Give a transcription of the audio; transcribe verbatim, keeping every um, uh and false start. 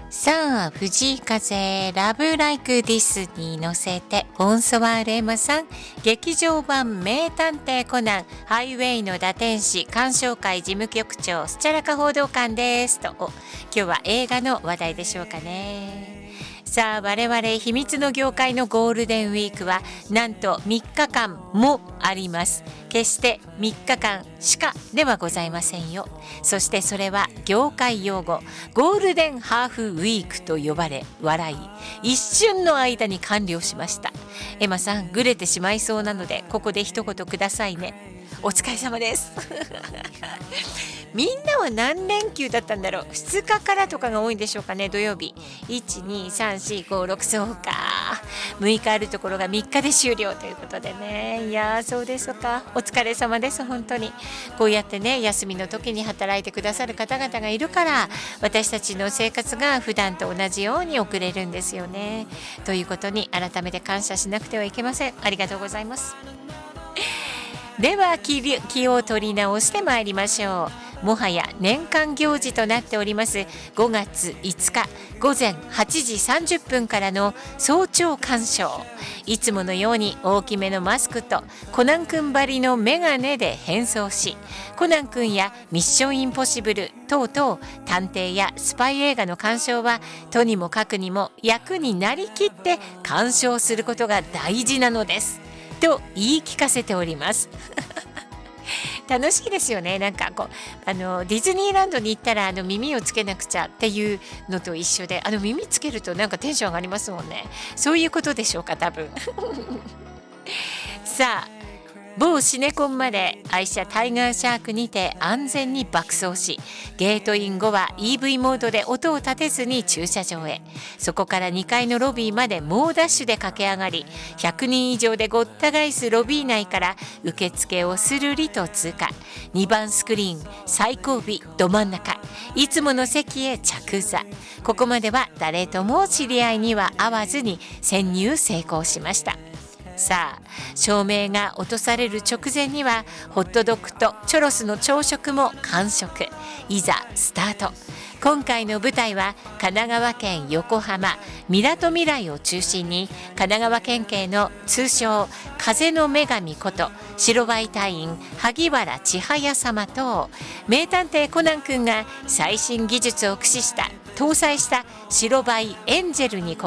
さあ、藤井風ラブライクディスに乗せて、ボンソワールエマさん、劇場版名探偵コナン、ハイウェイの打天使、鑑賞会事務局長、スチャラカ報道官ですと、今日は映画の話題でしょうかね。さあ、我々秘密の業界のゴールデンウィークはなんとみっかかんもあります。決してみっかかんしかではございませんよ。そしてそれは業界用語ゴールデンハーフウィークと呼ばれ、笑い一瞬の間に完了しました。エマさん、ぐれてしまいそうなのでここで一言くださいね。お疲れ様ですみんなは何連休だったんだろう。ふつかからとかが多いんでしょうかね。土曜日いち、に、さん、し、ご、ろく、そうかむいかあるところがみっかで終了ということでね。いやー、そうですか。お疲れ様です。本当にこうやってね、休みの時に働いてくださる方々がいるから、私たちの生活が普段と同じように送れるんですよね。ということに改めて感謝しなくてはいけません。ありがとうございます。では 気, 気を取り直してまいりましょう。もはや年間行事となっておりますごがついつかごぜんはちじさんじゅっぷんからの早朝鑑賞。いつものように大きめのマスクとコナン君ばりのメガネで変装し、コナン君やミッションインポッシブル等々探偵やスパイ映画の鑑賞はとにもかくにも役になりきって鑑賞することが大事なのですと言い聞かせております楽しいですよね。なんかこうあのディズニーランドに行ったらあの耳をつけなくちゃっていうのと一緒で、あの耳つけるとなんかテンション上がりますもんね。そういうことでしょうか、多分さあ、某シネコンまで愛車タイガーシャークにて安全に爆走し、ゲートイン後は イーブイ モードで音を立てずに駐車場へ。そこからにかいのロビーまで猛ダッシュで駆け上がり、ひゃくにん以上でごった返すロビー内から受付をスルリと通過。にばんスクリーン最後尾ど真ん中、いつもの席へ着座。ここまでは誰とも知り合いには会わずに潜入成功しました。さあ、照明が落とされる直前にはホットドッグとチョロスの朝食も完食。いざスタート。今回の舞台は神奈川県横浜みなとみらいを中心に、神奈川県警の通称風の女神こと白バイ隊員萩原千早様と、名探偵コナン君が最新技術を駆使した搭載した白バイエンジェルに